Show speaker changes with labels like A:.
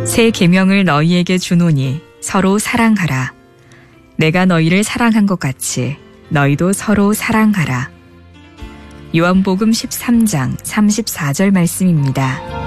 A: 새 계명을 너희에게 주노니 서로 사랑하라. 내가 너희를 사랑한 것 같이 너희도 서로 사랑하라. 요한복음 13장 34절 말씀입니다.